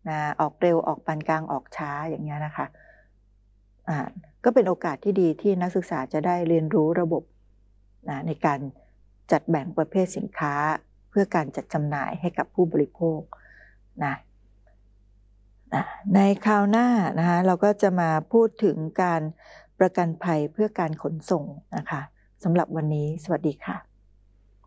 นะออกเร็วออกปานกลางออกช้าอย่างเงี้ยนะคะก็เป็นโอกาสที่ดีที่นักศึกษาจะได้เรียนรู้ระบบนะในการจัดแบ่งประเภทสินค้าเพื่อการจัดจำหน่ายให้กับผู้บริโภคนะในคราวหน้านะคะเราก็จะมาพูดถึงการประกันภัยเพื่อการขนส่งนะคะสำหรับวันนี้สวัสดีค่ะ